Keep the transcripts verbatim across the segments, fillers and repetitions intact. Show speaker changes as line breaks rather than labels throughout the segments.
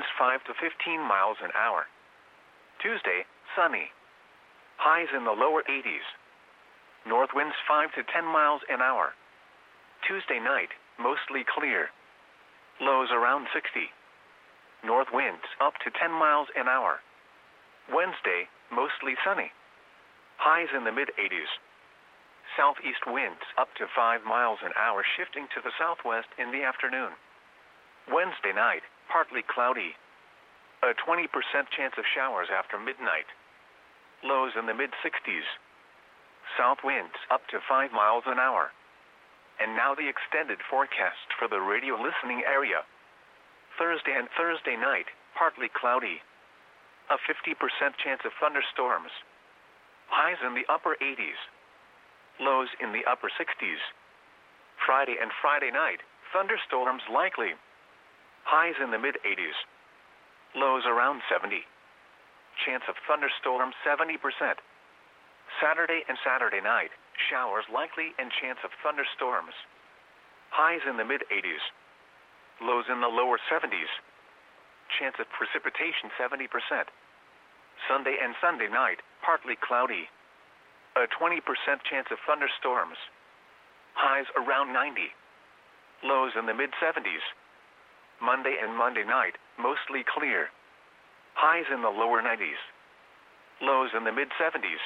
winds five to fifteen miles an hour. Tuesday, sunny. Highs in the lower eighties. North winds five to ten miles an hour. Tuesday night, mostly clear. Lows around sixty. North winds up to ten miles an hour. Wednesday, mostly sunny. Highs in the mid-eighties. Southeast winds up to five miles an hour, shifting to the southwest in the afternoon. Wednesday night, partly cloudy. A twenty percent chance of showers after midnight. Lows in the mid-sixties. South winds up to five miles an hour. And now the extended forecast for the radio listening area. Thursday and Thursday night, partly cloudy. A fifty percent chance of thunderstorms. Highs in the upper eighties. Lows in the upper sixties. Friday and Friday night, thunderstorms likely. Highs in the mid-eighties. Lows around seventy. Chance of thunderstorms seventy percent. Saturday and Saturday night, showers likely and chance of thunderstorms. Highs in the mid-eighties. Lows in the lower seventies. Chance of precipitation seventy percent. Sunday and Sunday night, partly cloudy. A twenty percent chance of thunderstorms. Highs around ninety. Lows in the mid-seventies. Monday and Monday night, mostly clear. Highs in the lower nineties. Lows in the mid-seventies.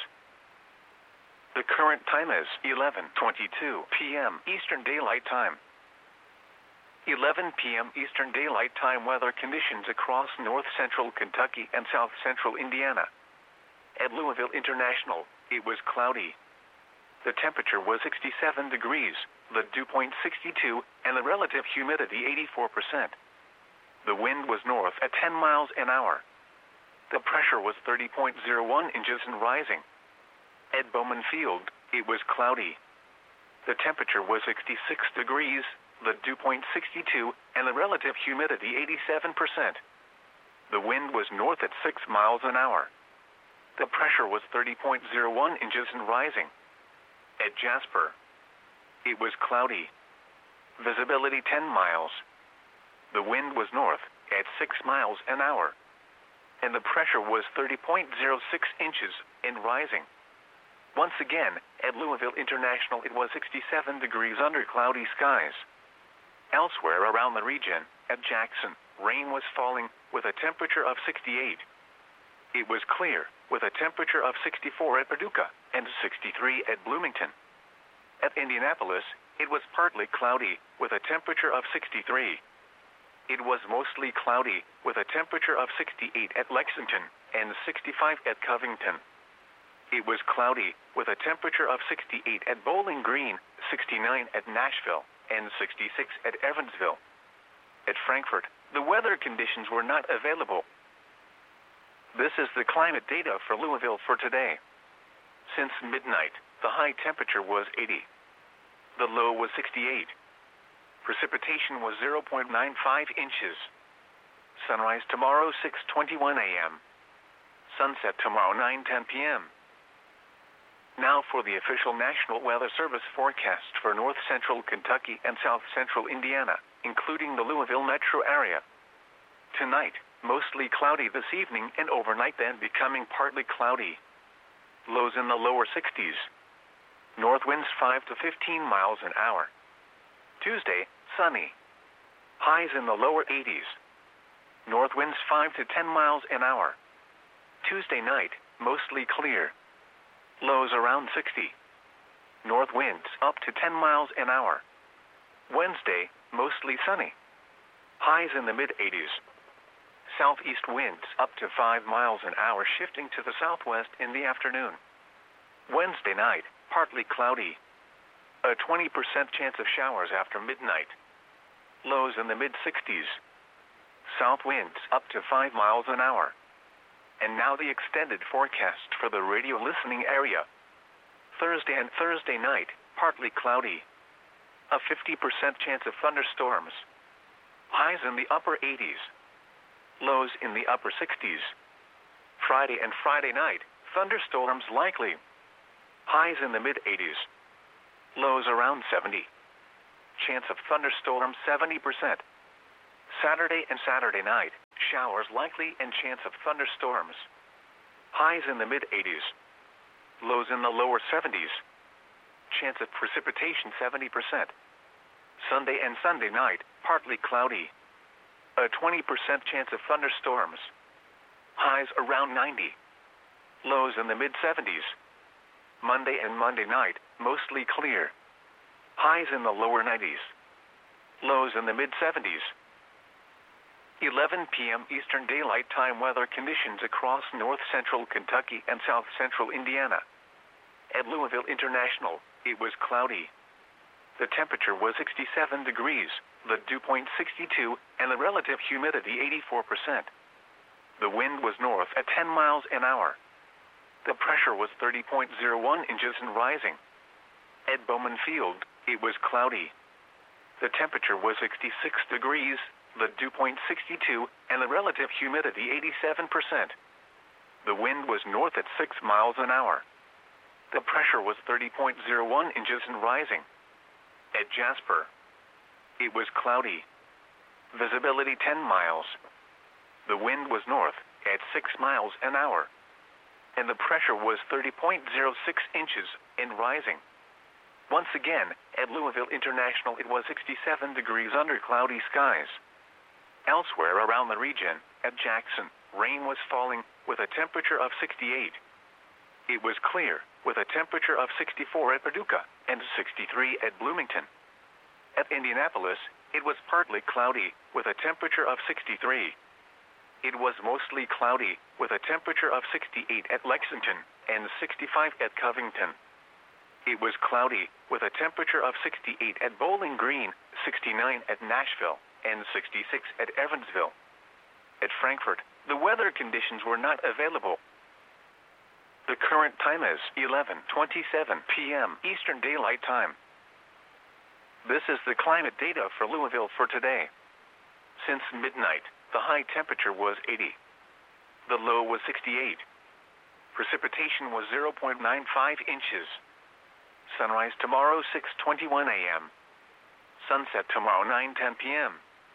The current time is eleven twenty-two p m Eastern Daylight Time. eleven p m Eastern Daylight Time weather conditions across north-central Kentucky and south-central Indiana. At Louisville International, it was cloudy. The temperature was sixty-seven degrees, the dew point sixty-two, and the relative humidity eighty-four percent. The wind was north at ten miles an hour. The pressure was thirty point zero one inches and rising. At Bowman Field, it was cloudy. The temperature was sixty-six degrees, the dew point sixty-two, and the relative humidity eighty-seven percent. The wind was north at six miles an hour. The pressure was thirty point zero one inches and rising. At Jasper, it was cloudy. Visibility ten miles. The wind was north at six miles an hour. And the pressure was thirty point zero six inches and rising. Once again, at Louisville International, it was sixty-seven degrees under cloudy skies. Elsewhere around the region, at Jackson, rain was falling with a temperature of sixty-eight. It was clear, with a temperature of sixty-four at Paducah and sixty-three at Bloomington. At Indianapolis, it was partly cloudy, with a temperature of sixty-three. It was mostly cloudy, with a temperature of sixty-eight at Lexington and sixty-five at Covington. It was cloudy, with a temperature of sixty-eight at Bowling Green, sixty-nine at Nashville, and sixty-six at Evansville. At Frankfort, the weather conditions were not available. This is the climate data for Louisville for today. Since midnight, the high temperature was eighty. The low was sixty-eight. Precipitation was zero point nine five inches. Sunrise tomorrow six twenty-one a m Sunset tomorrow nine ten p m Now for the official National Weather Service forecast for north-central Kentucky and south-central Indiana, including the Louisville metro area. Tonight, mostly cloudy this evening and overnight, then becoming partly cloudy. Lows in the lower sixties. North winds five to fifteen miles an hour. Tuesday, sunny. Highs in the lower eighties. North winds five to ten miles an hour. Tuesday night, mostly clear. Lows around sixty. North winds up to ten miles an hour. Wednesday, mostly sunny. Highs in the mid-eighties. Southeast winds up to five miles an hour, shifting to the southwest in the afternoon. Wednesday night, partly cloudy. A twenty percent chance of showers after midnight. Lows in the mid-sixties. South winds up to five miles an hour. And now the extended forecast for the radio listening area. Thursday and Thursday night, partly cloudy. A fifty percent chance of thunderstorms. Highs in the upper eighties. Lows in the upper sixties. Friday and Friday night, thunderstorms likely. Highs in the mid-eighties. Lows around seventy. Chance of thunderstorms seventy percent. Saturday and Saturday night, showers likely and chance of thunderstorms. Highs in the mid eighties. Lows in the lower seventies. Chance of precipitation seventy percent. Sunday and Sunday night, partly cloudy. A twenty percent chance of thunderstorms. Highs around ninety. Lows in the mid seventies. Monday and Monday night, mostly clear. Highs in the lower nineties. Lows in the mid seventies. eleven p m Eastern Daylight Time weather conditions across north central Kentucky and south central Indiana. At Louisville International, it was cloudy. The temperature was sixty-seven degrees, the dew point sixty-two, and the relative humidity eighty-four percent. The wind was north at ten miles an hour. The pressure was thirty point zero one inches and rising. At Bowman Field, it was cloudy. The temperature was sixty-six degrees, the dew point sixty-two, and the relative humidity eighty-seven percent. The wind was north at six miles an hour. The pressure was thirty point zero one inches and rising. At Jasper, it was cloudy. Visibility ten miles. The wind was north at six miles an hour. And the pressure was thirty point zero six inches and rising. Once again, at Louisville International, it was sixty-seven degrees under cloudy skies. Elsewhere around the region, at Jackson, rain was falling with a temperature of sixty-eight. It was clear with a temperature of sixty-four at Paducah and sixty-three at Bloomington. At Indianapolis, it was partly cloudy with a temperature of sixty-three. It was mostly cloudy with a temperature of sixty-eight at Lexington and sixty-five at Covington. It was cloudy with a temperature of sixty-eight at Bowling Green, sixty-nine at Nashville, and sixty-six at Evansville. At Frankfort, the weather conditions were not available. The current time is eleven twenty-seven p m Eastern Daylight Time. This is the climate data for Louisville for today. Since midnight, the high temperature was eighty. The low was sixty-eight. Precipitation was zero point nine five inches. Sunrise tomorrow six twenty-one a m Sunset tomorrow nine ten p m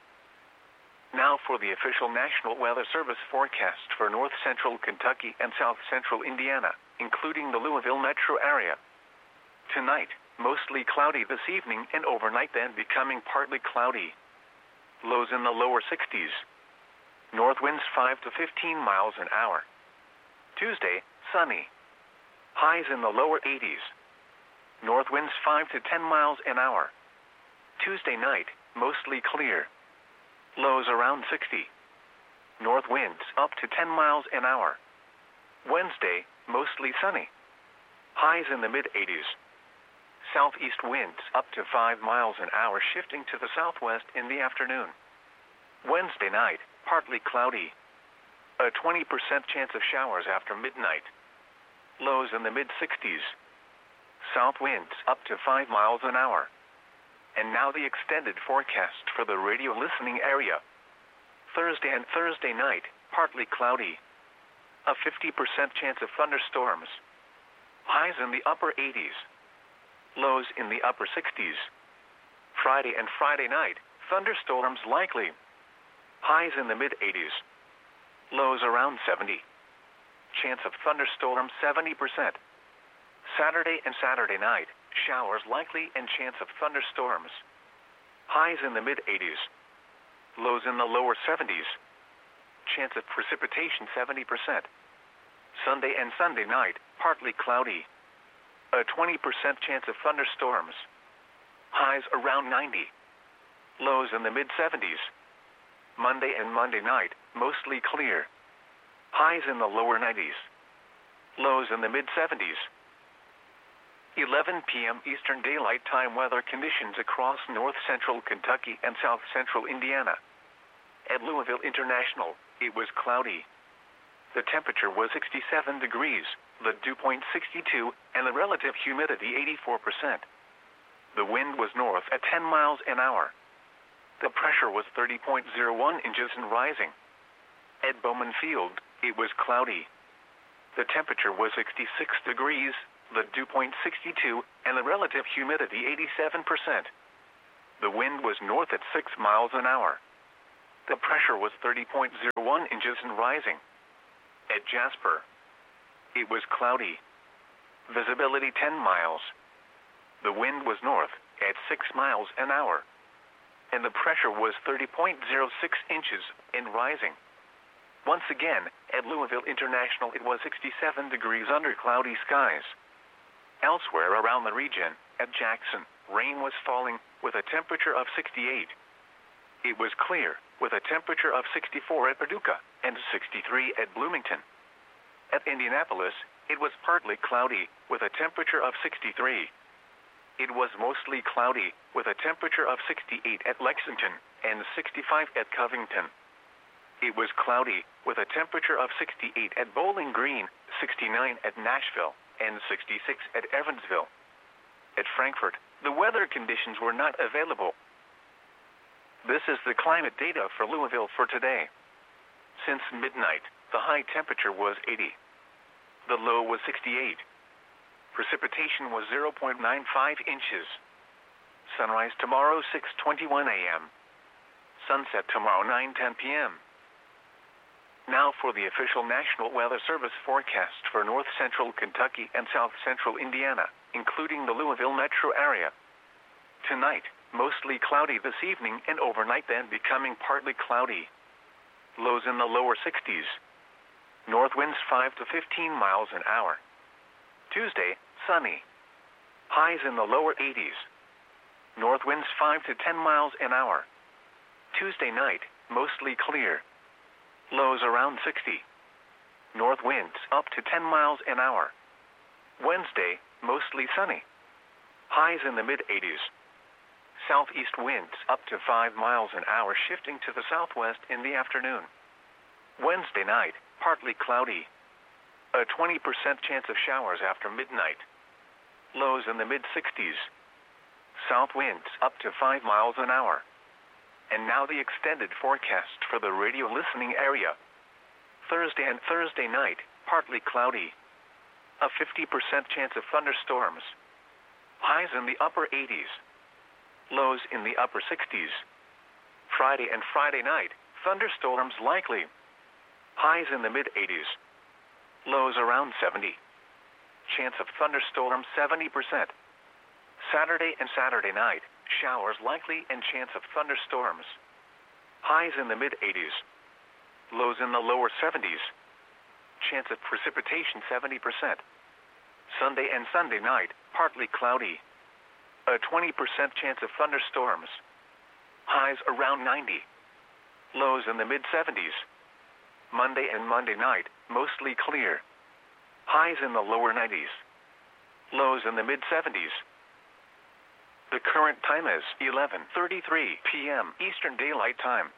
Now for the official National Weather Service forecast for north central Kentucky and south central Indiana, including the Louisville metro area. Tonight, mostly cloudy this evening and overnight, then becoming partly cloudy. Lows in the lower sixties. North winds five to fifteen miles an hour. Tuesday, sunny. Highs in the lower eighties. North winds five to ten miles an hour. Tuesday night, mostly clear. Lows around sixty. North winds up to ten miles an hour. Wednesday, mostly sunny. Highs in the mid eighties. Southeast winds up to five miles an hour, shifting to the southwest in the afternoon. Wednesday night, partly cloudy. A twenty percent chance of showers after midnight. Lows in the mid sixties. South winds up to five miles an hour. And now the extended forecast for the radio listening area. Thursday and Thursday night, partly cloudy. A fifty percent chance of thunderstorms. Highs in the upper eighties. Lows in the upper sixties. Friday and Friday night, thunderstorms likely. Highs in the mid eighties. Lows around seventy. Chance of thunderstorms seventy percent. Saturday and Saturday night, showers likely and chance of thunderstorms. Highs in the mid eighties. Lows in the lower seventies. Chance of precipitation seventy percent. Sunday and Sunday night, partly cloudy. A twenty percent chance of thunderstorms. Highs around ninety. Lows in the mid seventies. Monday and Monday night, mostly clear. Highs in the lower nineties. Lows in the mid seventies. eleven p m Eastern Daylight Time weather conditions across north central Kentucky and south central Indiana. At Louisville International, it was cloudy. The temperature was sixty-seven degrees, the dew point sixty-two, and the relative humidity eighty-four percent. The wind was north at ten miles an hour. The pressure was thirty point zero one inches and rising. At Bowman Field, it was cloudy. The temperature was sixty-six degrees, the dew point sixty-two, and the relative humidity eighty-seven percent. The wind was north at six miles an hour. The pressure was thirty point zero one inches and rising. At Jasper, it was cloudy. Visibility ten miles. The wind was north at six miles an hour. And the pressure was thirty point zero six inches and rising. Once again, at Louisville International it was sixty-seven degrees under cloudy skies. Elsewhere around the region, at Jackson, rain was falling with a temperature of sixty-eight. It was clear with a temperature of sixty-four at Paducah and sixty-three at Bloomington. At Indianapolis, it was partly cloudy with a temperature of sixty-three. It was mostly cloudy with a temperature of sixty-eight at Lexington and sixty-five at Covington. It was cloudy with a temperature of sixty-eight at Bowling Green, sixty-nine at Nashville, and sixty-six at Evansville. At Frankfort, the weather conditions were not available. This is the climate data for Louisville for today. Since midnight, the high temperature was eighty. The low was sixty-eight. Precipitation was zero point nine five inches. Sunrise tomorrow six twenty-one a m Sunset tomorrow nine ten p m Now for the official National Weather Service forecast for north central Kentucky and south central Indiana, including the Louisville metro area. Tonight, mostly cloudy this evening and overnight then becoming partly cloudy. Lows in the lower sixties. North winds five to fifteen miles an hour. Tuesday, sunny. Highs in the lower eighties. North winds five to ten miles an hour. Tuesday night, mostly clear. Lows around sixty. North winds up to ten miles an hour. Wednesday, mostly sunny. Highs in the mid eighties. Southeast winds up to five miles an hour shifting to the southwest in the afternoon. Wednesday night, partly cloudy. A twenty percent chance of showers after midnight. Lows in the mid sixties. South winds up to five miles an hour. And now the extended forecast for the radio listening area. Thursday and Thursday night, partly cloudy. A fifty percent chance of thunderstorms. Highs in the upper eighties. Lows in the upper sixties. Friday and Friday night, thunderstorms likely. Highs in the mid eighties. Lows around seventy. Chance of thunderstorms seventy percent. Saturday and Saturday night, showers likely and chance of thunderstorms. Highs in the mid eighties. Lows in the lower seventies. Chance of precipitation seventy percent. Sunday and Sunday night, partly cloudy. A twenty percent chance of thunderstorms. Highs around ninety. Lows in the mid seventies. Monday and Monday night, mostly clear. Highs in the lower nineties. Lows in the mid seventies. The current time is eleven thirty-three p m Eastern Daylight Time.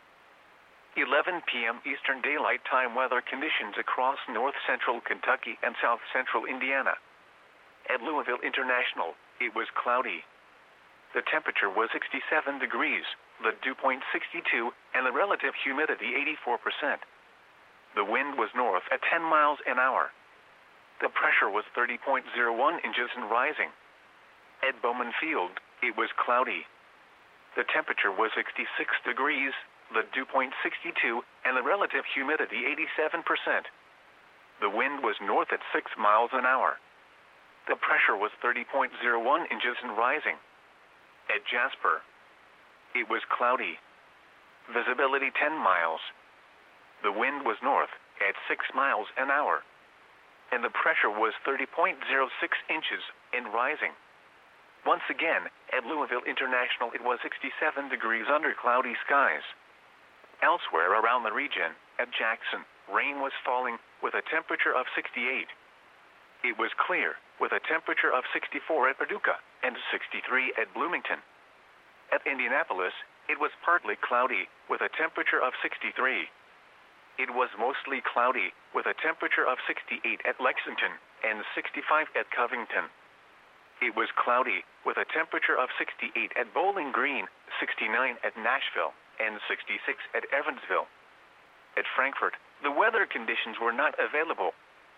eleven p m Eastern Daylight Time weather conditions across north central Kentucky and south central Indiana. At Louisville International, it was cloudy. The temperature was sixty-seven degrees, the dew point sixty-two, and the relative humidity eighty-four percent. The wind was north at ten miles an hour. The pressure was thirty point zero one inches and rising. At Bowman Field, it was cloudy. The temperature was sixty-six degrees, the dew point sixty-two, and the relative humidity eighty-seven percent. The wind was north at six miles an hour. The pressure was thirty point zero one inches and rising. At Jasper, it was cloudy. Visibility ten miles. The wind was north at six miles an hour. And the pressure was thirty point zero six inches and rising. Once again, at Louisville International it was sixty-seven degrees under cloudy skies. Elsewhere around the region, at Jackson, rain was falling with a temperature of sixty-eight. It was clear with a temperature of sixty-four at Paducah and sixty-three at Bloomington. At Indianapolis, it was partly cloudy with a temperature of sixty-three. It was mostly cloudy with a temperature of sixty-eight at Lexington and sixty-five at Covington. It was cloudy with a temperature of sixty-eight at Bowling Green, sixty-nine at Nashville, and sixty-six at Evansville. At Frankfort, the weather conditions were not available.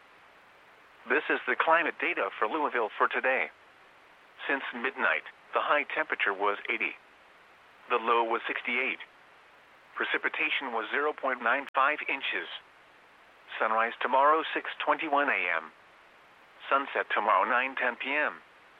This is the climate data for Louisville for today. Since midnight, the high temperature was eighty. The low was sixty-eight. Precipitation was zero point nine five inches. Sunrise tomorrow six twenty-one a m Sunset tomorrow nine ten p m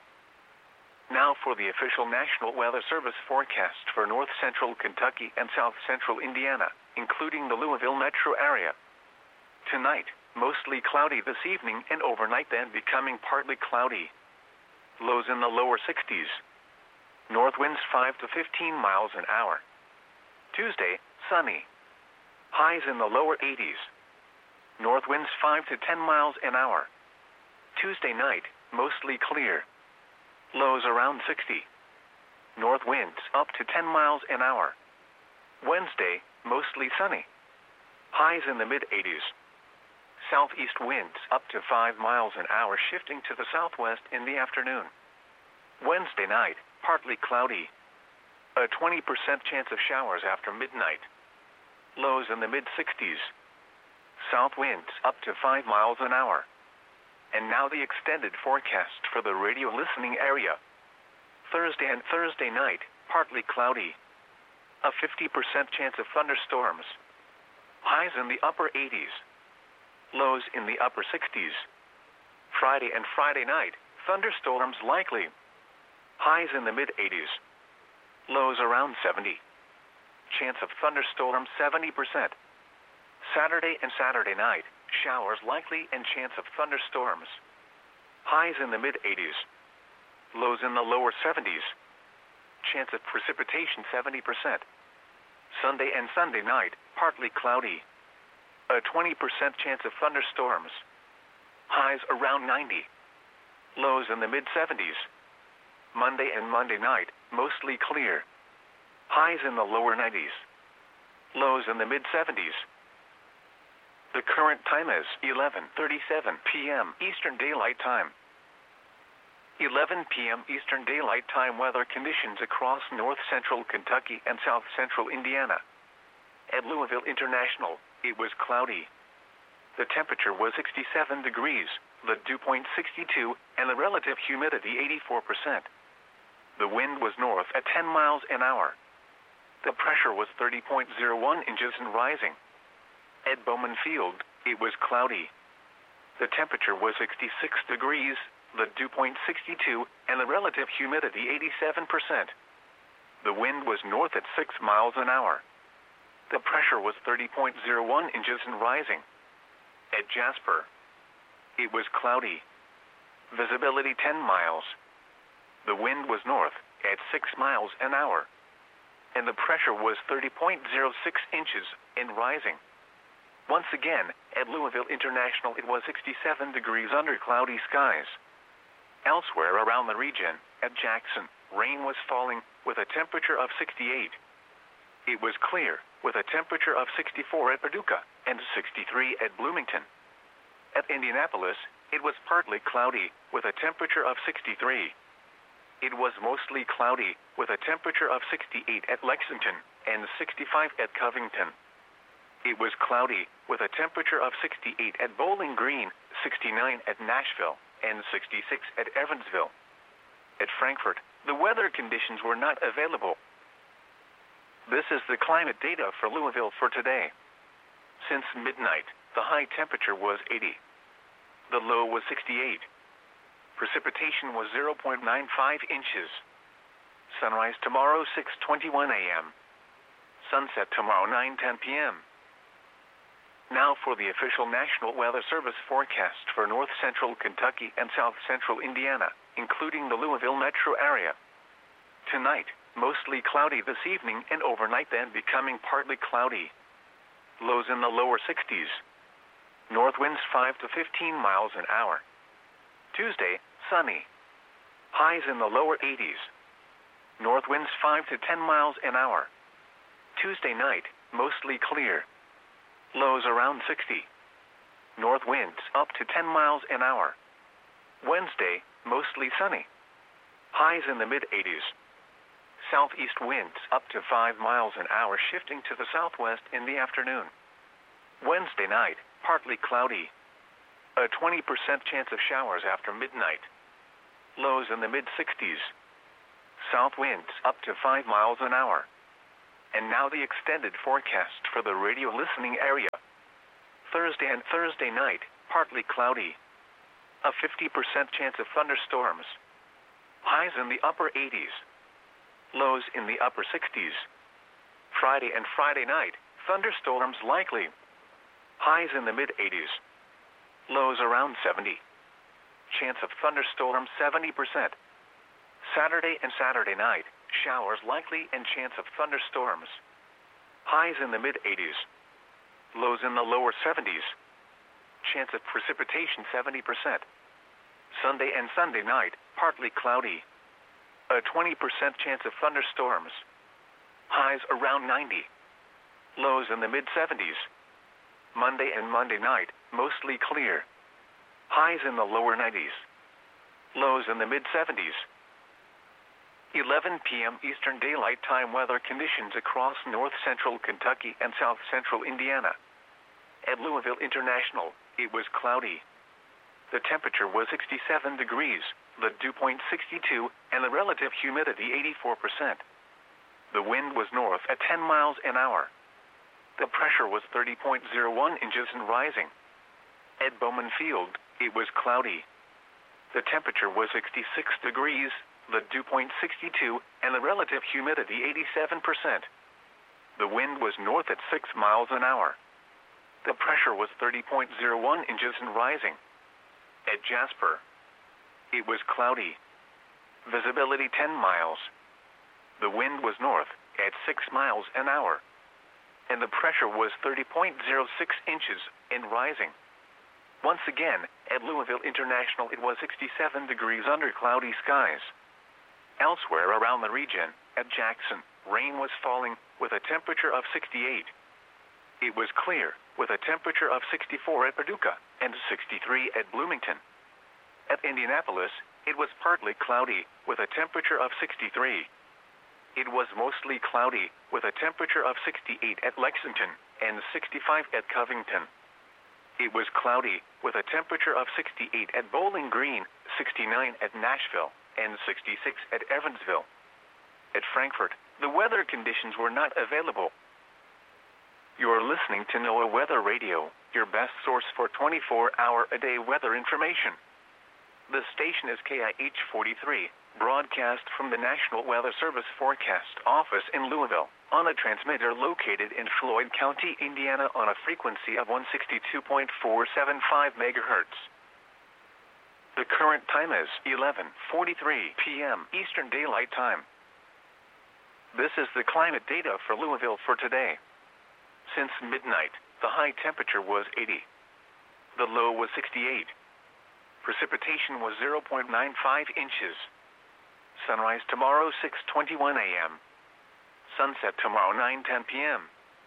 Now for the official National Weather Service forecast for north central Kentucky and south central Indiana, including the Louisville metro area. Tonight, mostly cloudy this evening and overnight, then becoming partly cloudy. Lows in the lower sixties. North winds five to fifteen miles an hour. Tuesday, sunny. Highs in the lower eighties. North winds five to ten miles an hour. Tuesday night, mostly clear. Lows around sixty. North winds up to ten miles an hour. Wednesday, mostly sunny. Highs in the mid eighties. Southeast winds up to five miles an hour, shifting to the southwest in the afternoon. Wednesday night, partly cloudy. A twenty percent chance of showers after midnight. Lows in the mid sixties. South winds up to five miles an hour. And now the extended forecast for the radio listening area. Thursday and Thursday night, partly cloudy. A fifty percent chance of thunderstorms. Highs in the upper eighties. Lows in the upper sixties. Friday and Friday night, thunderstorms likely. Highs in the mid eighties. Lows around seventy. Chance of thunderstorms seventy percent. Saturday and Saturday night, showers likely and chance of thunderstorms. Highs in the mid eighties. Lows in the lower seventies. Chance of precipitation seventy percent. Sunday and Sunday night, partly cloudy. A twenty percent chance of thunderstorms. Highs around ninety. Lows in the mid seventies. Monday and Monday night, mostly clear. Highs in the lower nineties. Lows in the mid seventies. The current time is eleven thirty-seven p m Eastern Daylight Time. eleven p m Eastern Daylight Time weather conditions across north central Kentucky and south central Indiana. At Louisville International, it was cloudy. The temperature was sixty-seven degrees, the dew point sixty-two, and the relative humidity eighty-four percent. The wind was north at ten miles an hour. The pressure was thirty point zero one inches and rising. At Bowman Field, it was cloudy. The temperature was sixty-six degrees, the dew point sixty-two, and the relative humidity eighty-seven percent. The wind was north at six miles an hour. The pressure was thirty point zero one inches and rising. At Jasper, it was cloudy. Visibility ten miles. The wind was north at six miles an hour. And the pressure was thirty point zero six inches and rising. Once again, at Louisville International, it was sixty-seven degrees under cloudy skies. Elsewhere around the region, at Jackson, rain was falling with a temperature of sixty-eight. It was clear with a temperature of sixty-four at Paducah and sixty-three at Bloomington. At Indianapolis, it was partly cloudy with a temperature of sixty-three. It was mostly cloudy with a temperature of sixty-eight at Lexington and sixty-five at Covington. It was cloudy with a temperature of sixty-eight at Bowling Green, sixty-nine at Nashville, and sixty-six at Evansville. At Frankfort, the weather conditions were not available. This is the climate data for Louisville for today. Since midnight, the high temperature was eighty. The low was sixty-eight. Precipitation was zero point nine five inches. Sunrise tomorrow six twenty-one a m Sunset tomorrow nine ten p m Now for the official National Weather Service forecast for north central Kentucky and south central Indiana, including the Louisville metro area. Tonight, mostly cloudy this evening and overnight, then becoming partly cloudy. Lows in the lower sixties. North winds five to fifteen miles an hour. Tuesday, sunny. Highs in the lower eighties. North winds five to ten miles an hour. Tuesday night, mostly clear. Lows around sixty. North winds up to ten miles an hour. Wednesday, mostly sunny. Highs in the mid eighties. Southeast winds up to five miles an hour, shifting to the southwest in the afternoon. Wednesday night, partly cloudy. A twenty percent chance of showers after midnight. Lows in the mid sixties. South winds up to five miles an hour. And now the extended forecast for the radio listening area. Thursday and Thursday night, partly cloudy. A fifty percent chance of thunderstorms. Highs in the upper eighties. Lows in the upper sixties. Friday and Friday night, thunderstorms likely. Highs in the mid-eighties. Lows around seventy. Chance of thunderstorms seventy percent. Saturday and Saturday night, showers likely and chance of thunderstorms. Highs in the mid-eighties. Lows in the lower seventies. Chance of precipitation seventy percent. Sunday and Sunday night, partly cloudy. A twenty percent chance of thunderstorms. Highs around ninety. Lows in the mid-seventies. Monday and Monday night, mostly clear. Highs in the lower nineties. Lows in the mid-seventies. eleven p m Eastern Daylight Time weather conditions across north-central Kentucky and south-central Indiana. At Louisville International, it was cloudy. The temperature was sixty-seven degrees, the dew point sixty-two, and the relative humidity eighty-four percent. The wind was north at ten miles an hour. The pressure was thirty point zero one inches and rising. At Bowman Field, it was cloudy. The temperature was sixty-six degrees, the dew point sixty-two, and the relative humidity eighty-seven percent. The wind was north at six miles an hour. The pressure was thirty point zero one inches and rising. At Jasper, it was cloudy. Visibility ten miles. The wind was north at six miles an hour. And the pressure was thirty point zero six inches and rising. Once again, at Louisville International it was sixty-seven degrees under cloudy skies. Elsewhere around the region, at Jackson, rain was falling with a temperature of sixty-eight. It was clear, with a temperature of sixty-four at Paducah and sixty-three at Bloomington. At Indianapolis, it was partly cloudy, with a temperature of sixty-three. It was mostly cloudy, with a temperature of sixty-eight at Lexington and sixty-five at Covington. It was cloudy, with a temperature of sixty-eight at Bowling Green, sixty-nine at Nashville, and sixty-six at Evansville. At Frankfort, the weather conditions were not available. You are listening to NOAA Weather Radio, your best source for twenty-four hour a day weather information. The station is K I H forty-three, broadcast from the National Weather Service Forecast Office in Louisville, on a transmitter located in Floyd County, Indiana on a frequency of one sixty-two point four seven five megahertz. The current time is eleven forty-three p m Eastern Daylight Time. This is the climate data for Louisville for today. Since midnight, the high temperature was eighty. The low was sixty-eight. Precipitation was zero point nine five inches. Sunrise tomorrow six twenty-one a m Sunset tomorrow nine ten p m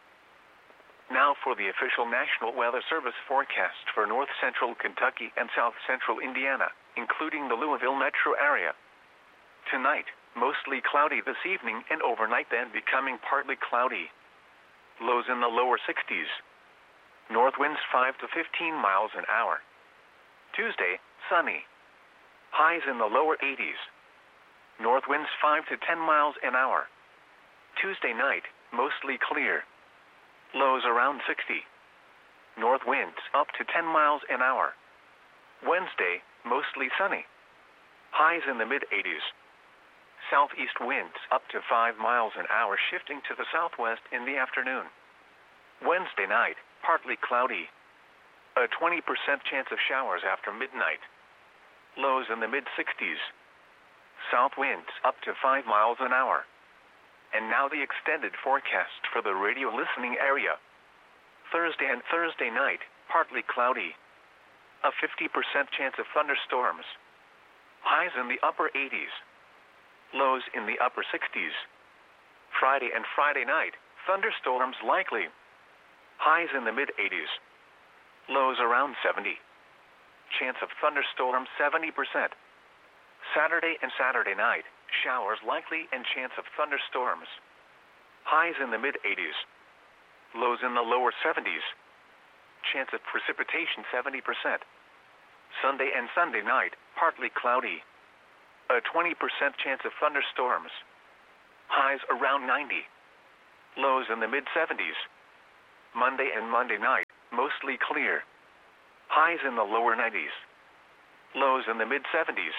Now for the official National Weather Service forecast for north-central Kentucky and south-central Indiana, including the Louisville metro area. Tonight, mostly cloudy this evening and overnight, then becoming partly cloudy. Lows in the lower sixties. North winds five to fifteen miles an hour. Tuesday, sunny. Highs in the lower eighties. North winds five to ten miles an hour. Tuesday night, mostly clear. Lows around sixty. North winds up to ten miles an hour. Wednesday, mostly sunny. Highs in the mid-eighties. Southeast winds up to five miles an hour, shifting to the southwest in the afternoon. Wednesday night, partly cloudy. A twenty percent chance of showers after midnight. Lows in the mid-sixties. South winds up to five miles an hour. And now the extended forecast for the radio listening area. Thursday and Thursday night, partly cloudy. A fifty percent chance of thunderstorms. Highs in the upper eighties. Lows in the upper sixties. Friday and Friday night, thunderstorms likely. Highs in the mid-eighties. Lows around seventy. Chance of thunderstorms seventy percent. Saturday and Saturday night, showers likely and chance of thunderstorms. Highs in the mid-eighties. Lows in the lower seventies. Chance of precipitation seventy percent. Sunday and Sunday night, partly cloudy. A twenty percent chance of thunderstorms. Highs around ninety. lows in the mid seventies. Monday and Monday night, mostly clear. Highs in the lower nineties. Lows in the mid seventies.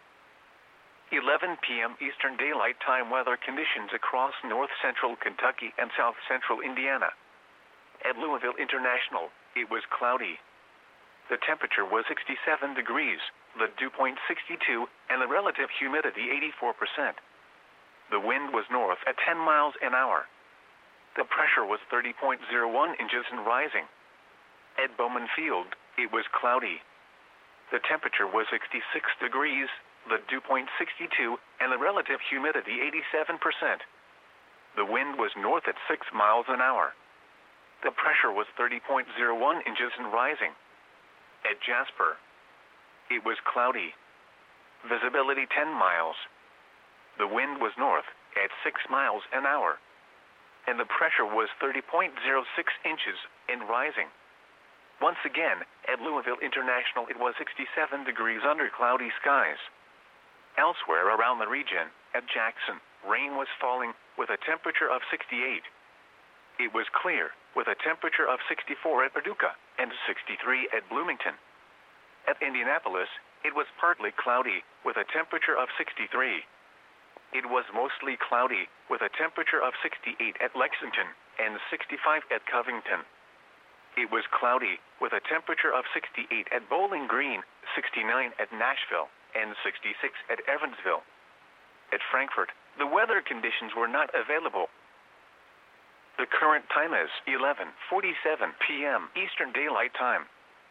eleven p.m. Eastern Daylight Time weather conditions across north central Kentucky and south central Indiana. At Louisville International, it was cloudy. The temperature was sixty-seven degrees, the dew point sixty-two, and the relative humidity eighty-four percent. The wind was north at ten miles an hour. The pressure was thirty point zero one inches and rising. At Bowman Field, it was cloudy. The temperature was sixty-six degrees, the dew point sixty-two, and the relative humidity eighty-seven percent. The wind was north at six miles an hour. The pressure was thirty point zero one inches and rising. At Jasper, it was cloudy. Visibility ten miles. The wind was north at six miles an hour. And the pressure was thirty point zero six inches and rising. Once again, at Louisville International, it was sixty-seven degrees under cloudy skies. Elsewhere around the region, at Jackson, rain was falling with a temperature of sixty-eight. It was clear with a temperature of sixty-four at Paducah and sixty-three at Bloomington. At Indianapolis, it was partly cloudy with a temperature of sixty-three. It was mostly cloudy with a temperature of sixty-eight at Lexington and sixty-five at Covington. It was cloudy with a temperature of sixty-eight at Bowling Green, sixty-nine at Nashville, and sixty-six at Evansville. At Frankfort, the weather conditions were not available. The current time is eleven forty-seven p.m. Eastern Daylight Time.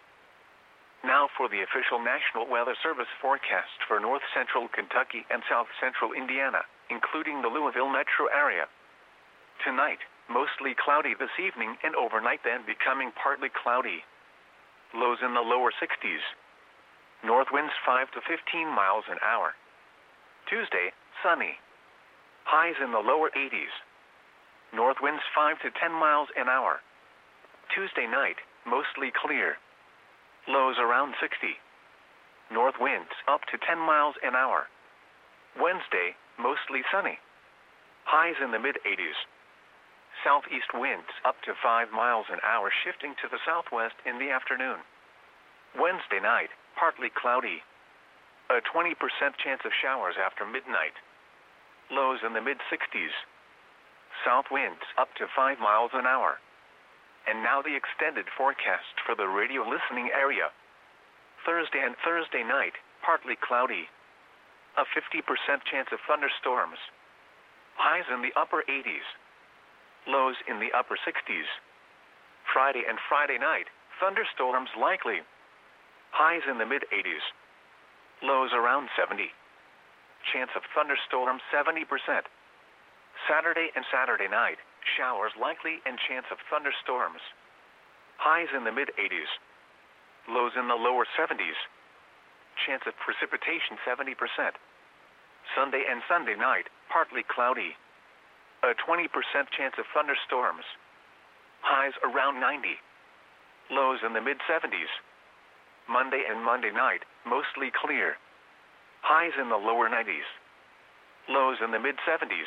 Now for the official National Weather Service forecast for north central Kentucky and south central Indiana, including the Louisville metro area. Tonight, mostly cloudy this evening and overnight, then becoming partly cloudy. Lows in the lower sixties. North winds five to fifteen miles an hour. Tuesday, sunny. Highs in the lower eighties. North winds five to ten miles an hour. Tuesday night, mostly clear. Lows around sixty. North winds up to ten miles an hour. Wednesday, mostly sunny. Highs in the mid eighties. Southeast winds up to five miles an hour, shifting to the southwest in the afternoon. Wednesday night, partly cloudy. A twenty percent chance of showers after midnight. Lows in the mid sixties. South winds up to five miles an hour. And now the extended forecast for the radio listening area. Thursday and Thursday night, partly cloudy. A fifty percent chance of thunderstorms. Highs in the upper eighties. Lows in the upper sixties. Friday and Friday night, thunderstorms likely. Highs in the mid eighties. Lows around seventy. Chance of thunderstorms seventy percent. Saturday and Saturday night, showers likely and chance of thunderstorms. Highs in the mid eighties. Lows in the lower seventies. Chance of precipitation seventy percent. Sunday and Sunday night, partly cloudy. A twenty percent chance of thunderstorms. Highs around ninety. Lows in the mid seventies. Monday and Monday night, mostly clear. Highs in the lower nineties. Lows in the mid seventies.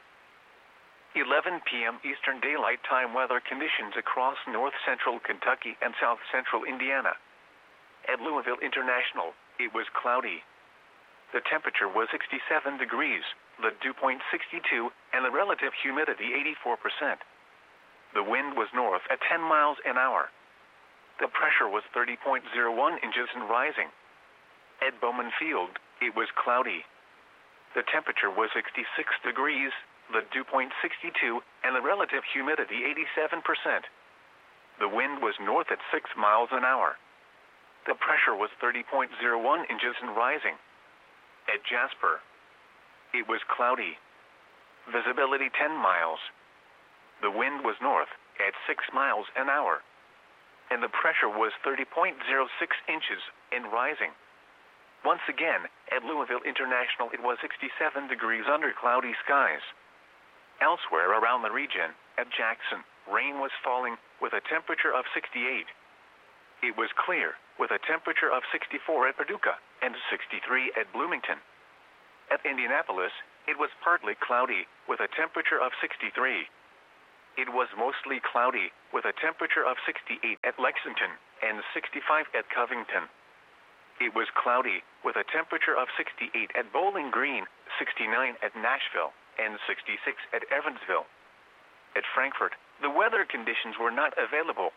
eleven p.m. Eastern Daylight Time weather conditions across north central Kentucky and south central Indiana. At Louisville International, it was cloudy. The temperature was sixty-seven degrees, the dew point sixty-two, and the relative humidity eighty-four percent. The wind was north at ten miles an hour. The pressure was thirty point zero one inches and rising. At Bowman Field, it was cloudy. The temperature was sixty-six degrees, the dew point sixty-two, and the relative humidity eighty-seven percent. The wind was north at six miles an hour. The pressure was thirty point zero one inches and rising. At Jasper, it was cloudy. Visibility ten miles. The wind was north at six miles an hour. And the pressure was thirty point zero six inches and rising. Once again, at Louisville International, it was sixty-seven degrees under cloudy skies. Elsewhere around the region, at Jackson, rain was falling with a temperature of sixty-eight. It was clear with a temperature of sixty-four at Paducah and sixty-three at Bloomington. At Indianapolis, it was partly cloudy with a temperature of sixty-three. it was mostly cloudy, with a temperature of sixty-eight at Lexington and sixty-five at Covington. It was cloudy, with a temperature of sixty-eight at Bowling Green, sixty-nine at Nashville, and sixty-six at Evansville. At Frankfort, the weather conditions were not available.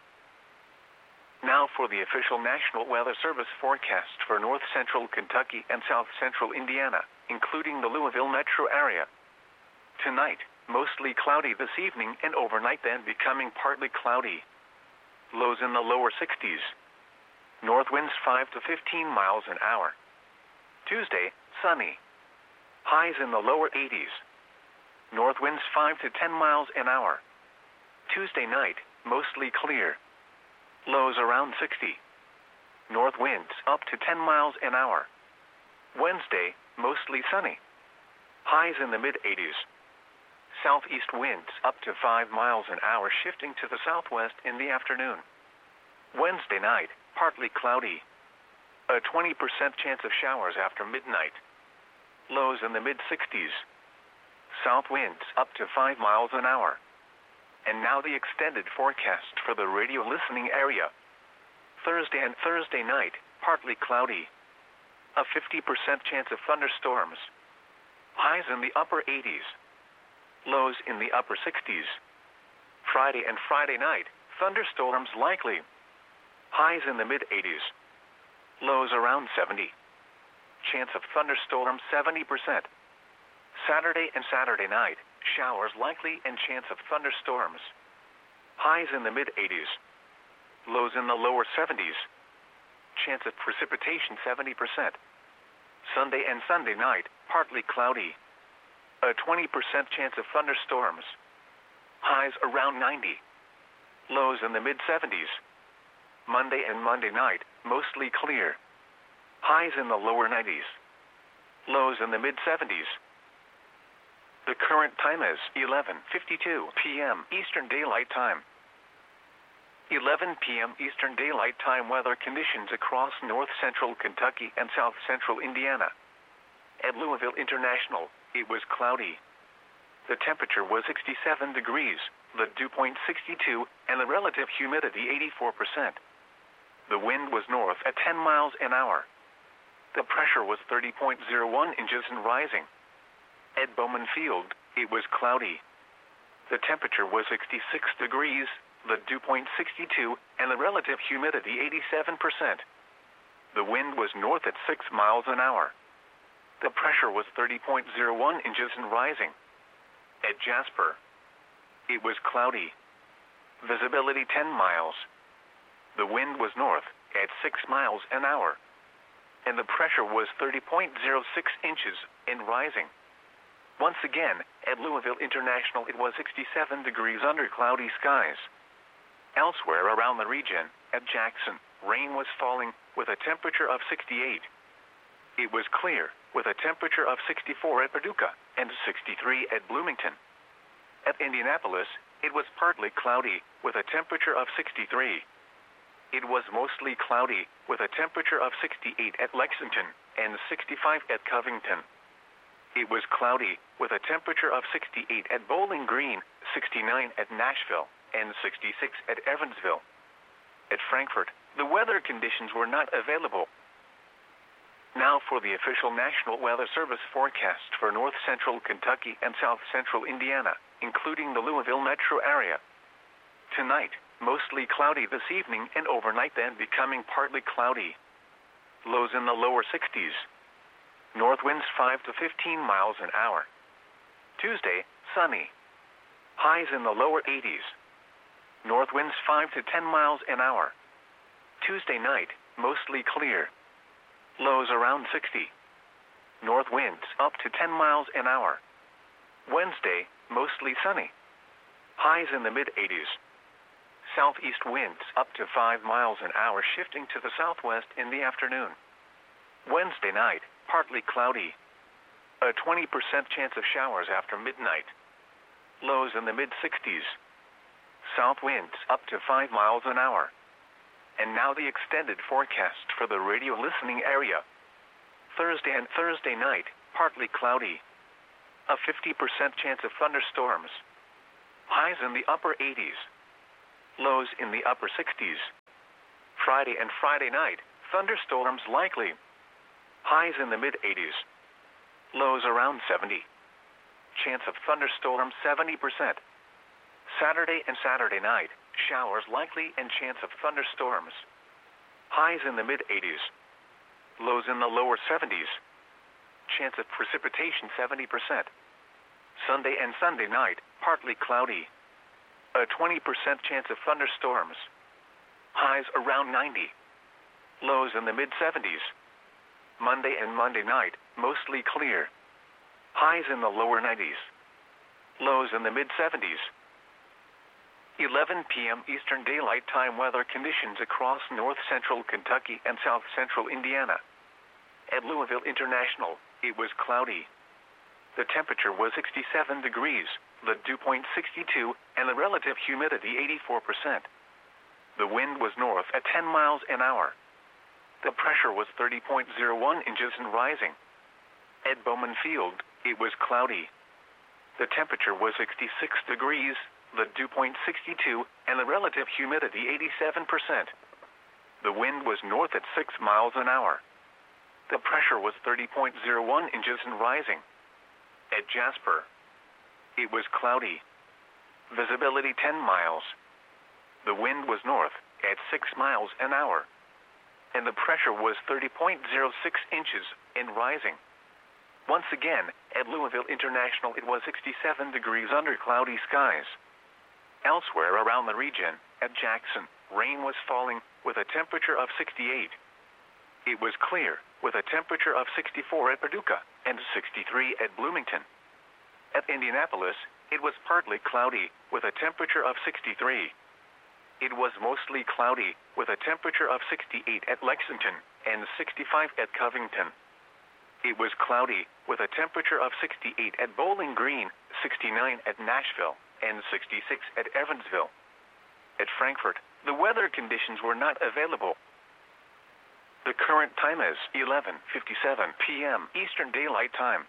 Now for the official National Weather Service forecast for north central Kentucky and south central Indiana, including the Louisville metro area. Tonight, mostly cloudy this evening and overnight, then becoming partly cloudy. Lows in the lower sixties. North winds five to fifteen miles an hour. Tuesday, sunny. Highs in the lower eighties. North winds five to ten miles an hour. Tuesday night, mostly clear. Lows around sixty. North winds up to ten miles an hour. Wednesday, mostly sunny. Highs in the mid-eighties. Southeast winds up to five miles an hour, shifting to the southwest in the afternoon. Wednesday night, partly cloudy. A twenty percent chance of showers after midnight. Lows in the mid-sixties. South winds up to five miles an hour. And now the extended forecast for the radio listening area. Thursday and Thursday night, partly cloudy. A fifty percent chance of thunderstorms. Highs in the upper eighties. Lows in the upper sixties. Friday and Friday night, thunderstorms likely. Highs in the mid-eighties. Lows around seventy. Chance of thunderstorms seventy percent. Saturday and Saturday night, showers likely and chance of thunderstorms. Highs in the mid-eighties. Lows in the lower seventies. Chance of precipitation seventy percent. Sunday and Sunday night, partly cloudy. A twenty percent chance of thunderstorms. Highs around ninety. Lows in the mid-seventies. Monday and Monday night, mostly clear. Highs in the lower nineties. Lows in the mid-seventies. The current time is eleven fifty-two p m Eastern Daylight Time. eleven p m Eastern Daylight Time weather conditions across north central Kentucky and south central Indiana. At Louisville International, it was cloudy. The temperature was sixty-seven degrees, the dew point sixty-two, and the relative humidity eighty-four percent. The wind was north at ten miles an hour. The pressure was thirty point zero one inches and rising. At Bowman Field, it was cloudy. The temperature was sixty-six degrees, the dew point sixty-two, and the relative humidity eighty-seven percent. The wind was north at six miles an hour. The pressure was thirty point zero one inches and rising. At Jasper, it was cloudy. Visibility ten miles. The wind was north at six miles an hour. And the pressure was thirty point zero six inches and rising. Once again, at Louisville International, it was sixty-seven degrees under cloudy skies. Elsewhere around the region, at Jackson, rain was falling with a temperature of sixty-eight. It was clear with a temperature of sixty-four at Paducah and sixty-three at Bloomington. At Indianapolis, it was partly cloudy with a temperature of sixty-three. It was mostly cloudy with a temperature of sixty-eight at Lexington and sixty-five at Covington. It was cloudy with a temperature of sixty-eight at Bowling Green, sixty-nine at Nashville, and sixty-six at Evansville. At Frankfort, the weather conditions were not available. Now for the official National Weather Service forecast for north central Kentucky and south central Indiana, including the Louisville metro area. Tonight, mostly cloudy this evening and overnight, then becoming partly cloudy. Lows in the lower sixties. North winds five to fifteen miles an hour. Tuesday, sunny. Highs in the lower eighties. North winds five to ten miles an hour. Tuesday night, mostly clear. Lows around sixty. North winds up to ten miles an hour. Wednesday, mostly sunny. Highs in the mid-eighties. Southeast winds up to five miles an hour, shifting to the southwest in the afternoon. Wednesday night, partly cloudy. A twenty percent chance of showers after midnight. Lows in the mid-sixties. South winds up to five miles an hour. And now the extended forecast for the radio listening area. Thursday and Thursday night, partly cloudy. A fifty percent chance of thunderstorms. Highs in the upper eighties. Lows in the upper sixties. Friday and Friday night, thunderstorms likely. Highs in the mid-eighties. Lows around seventy. Chance of thunderstorms seventy percent. Saturday and Saturday night, showers likely and chance of thunderstorms. Highs in the mid-eighties. Lows in the lower seventies. Chance of precipitation seventy percent. Sunday and Sunday night, partly cloudy. A twenty percent chance of thunderstorms. Highs around ninety. Lows in the mid-seventies. Monday and Monday night, mostly clear. Highs in the lower nineties. Lows in the mid-seventies. eleven p m Eastern Daylight Time weather conditions across north-central Kentucky and south-central Indiana. At Louisville International, it was cloudy. The temperature was sixty-seven degrees, the dew point sixty-two, and the relative humidity eighty-four percent. The wind was north at ten miles an hour. The pressure was thirty point zero one inches and rising. At Bowman Field, it was cloudy. The temperature was sixty-six degrees, the dew point sixty-two, and the relative humidity eighty-seven percent. The wind was north at six miles an hour. The pressure was thirty point zero one inches and rising. At Jasper, it was cloudy. Visibility ten miles. The wind was north at six miles an hour. And the pressure was thirty point zero six inches and rising. Once again, at Louisville International, it was sixty-seven degrees under cloudy skies. Elsewhere around the region, at Jackson, rain was falling with a temperature of sixty-eight. It was clear with a temperature of sixty-four at Paducah and sixty-three at Bloomington. At Indianapolis, it was partly cloudy with a temperature of sixty-three. It was mostly cloudy with a temperature of sixty-eight at Lexington and sixty-five at Covington. It was cloudy with a temperature of sixty-eight at Bowling Green, sixty-nine at Nashville, and sixty-six at Evansville. At Frankfort, the weather conditions were not available. The current time is eleven fifty-seven p m Eastern Daylight Time.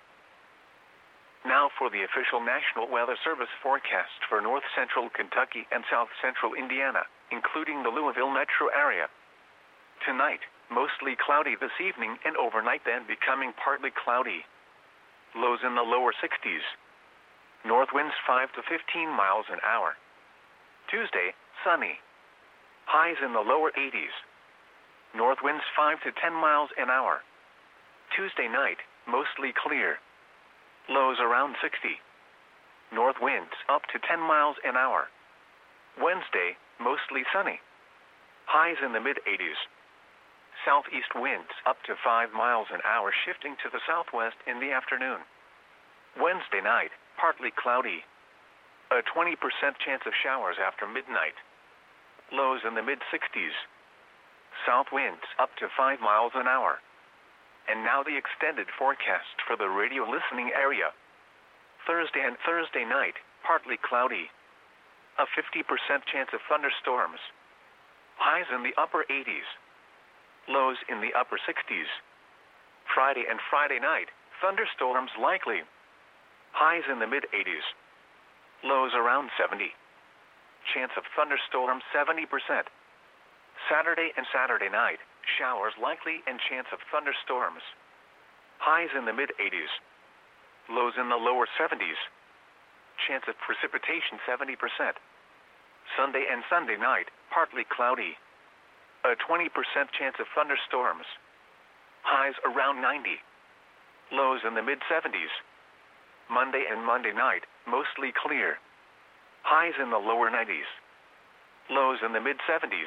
Now for the official National Weather Service forecast for north-central Kentucky and south-central Indiana, including the Louisville metro area. Tonight, mostly cloudy this evening and overnight, then becoming partly cloudy. Lows in the lower sixties. North winds five to fifteen miles an hour. Tuesday, sunny. Highs in the lower eighties. North winds five to ten miles an hour. Tuesday night, mostly clear. Lows around sixty. North winds up to ten miles an hour. Wednesday, mostly sunny. Highs in the mid-eighties. Southeast winds up to five miles an hour, shifting to the southwest in the afternoon. Wednesday night, partly cloudy. A twenty percent chance of showers after midnight. Lows in the mid-sixties. South winds up to five miles an hour. And now the extended forecast for the radio listening area. Thursday and Thursday night, partly cloudy. A fifty percent chance of thunderstorms. Highs in the upper eighties. Lows in the upper sixties. Friday and Friday night, thunderstorms likely. Highs in the mid-eighties. Lows around seventy. Chance of thunderstorms seventy percent. Saturday and Saturday night, showers likely and chance of thunderstorms. Highs in the mid-eighties. Lows in the lower seventies. Chance of precipitation seventy percent. Sunday and Sunday night, partly cloudy. A twenty percent chance of thunderstorms. Highs around ninety. Lows in the mid-seventies. Monday and Monday night, mostly clear. Highs in the lower nineties. Lows in the mid-seventies.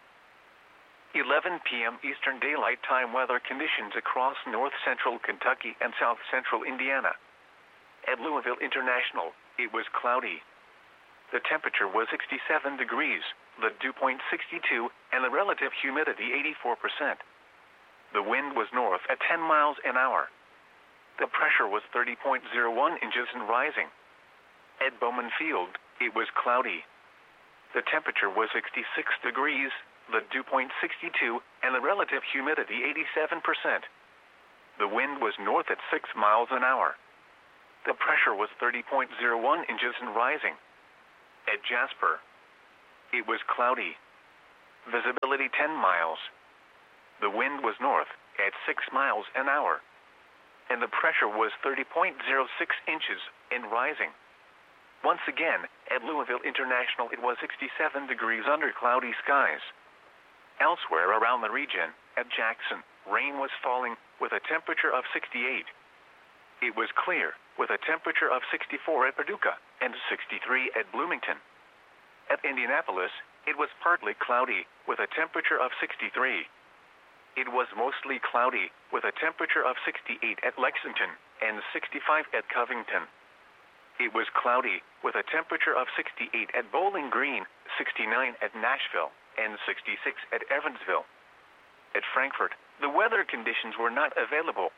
eleven p m Eastern Daylight Time weather conditions across north-central Kentucky and south-central Indiana. At Louisville International, it was cloudy. The temperature was sixty-seven degrees, the dew point sixty-two, and the relative humidity eighty-four percent. The wind was north at ten miles an hour. The pressure was thirty point zero one inches and rising. At Bowman Field, it was cloudy. The temperature was sixty-six degrees, the dew point sixty-two, and the relative humidity eighty-seven percent. The wind was north at six miles an hour. The pressure was thirty point zero one inches and rising. At Jasper, it was cloudy. Visibility ten miles. The wind was north at six miles an hour, and the pressure was thirty point zero six inches and rising. Once again, at Louisville International, it was sixty-seven degrees under cloudy skies. Elsewhere around the region, at Jackson, rain was falling with a temperature of sixty-eight. It was clear with a temperature of sixty-four at Paducah and sixty-three at Bloomington. At Indianapolis, it was partly cloudy with a temperature of sixty-three. It was mostly cloudy with a temperature of sixty-eight at Lexington and sixty-five at Covington. It was cloudy with a temperature of sixty-eight at Bowling Green, sixty-nine at Nashville, and sixty-six at Evansville. At Frankfort, the weather conditions were not available.